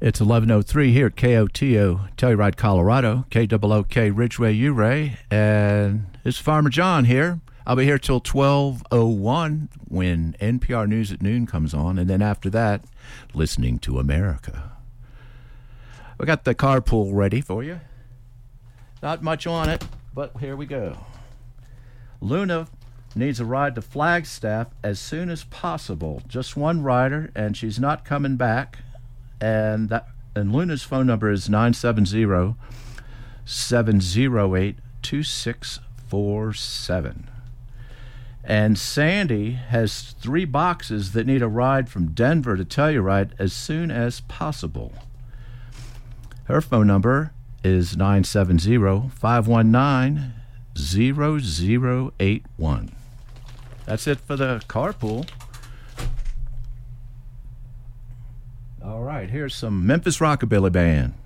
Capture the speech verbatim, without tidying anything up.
It's eleven oh three here at K O T O, Telluride, Colorado, K O O K Ridgeway, Uray, and it's Farmer John here. I'll be here till twelve oh one when N P R News at Noon comes on, and then after that, Listening to America. We got the carpool ready for you. Not much on it, but here we go. Luna needs a ride to Flagstaff as soon as possible. Just one rider, and she's not coming back. And that, and Luna's phone number is nine seven zero, seven zero eight, two six four seven. And Sandy has three boxes that need a ride from Denver to Telluride as soon as possible. Her phone number is nine seven zero, five one nine, zero zero eight one. That's it for the carpool. All right, here's some Memphis Rockabilly Band.